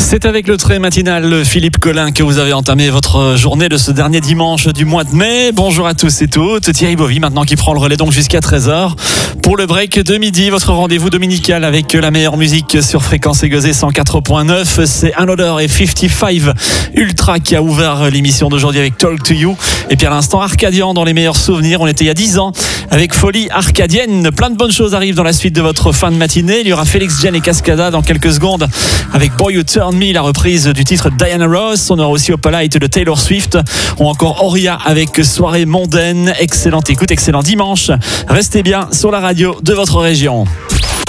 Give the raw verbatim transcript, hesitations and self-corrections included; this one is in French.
C'est avec le trait matinal Philippe Collin que vous avez entamé votre journée de ce dernier dimanche du mois de mai. Bonjour à tous et toutes. Thierry Bovy maintenant qui prend le relais donc jusqu'à treize heures pour le break de midi. Votre rendez-vous dominical avec la meilleure musique sur Fréquence Égosée cent quatre point neuf. C'est Another et cinquante-cinq Ultra qui a ouvert l'émission d'aujourd'hui avec Talk to You. Et puis à l'instant Arcadian dans les meilleurs souvenirs. On était il y a dix ans avec Folie Arcadienne. Plein de bonnes choses arrivent dans la suite de votre fin de matinée. Il y aura Félix Jen et Cascada dans quelques secondes avec Boy You Turn Me, la reprise du titre Diana Ross. On aura aussi Opalite de Taylor Swift ou encore Oria avec Soirée mondaine. Excellente écoute, excellent dimanche. Restez bien sur la radio de votre région.